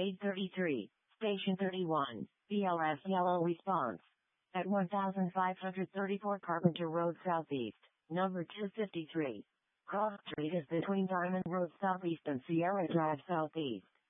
833, Station 31, BLS Yellow Response. At 1534 Carpenter Road Southeast, number 253. Cross Street is between Diamond Road Southeast and Sierra Drive Southeast.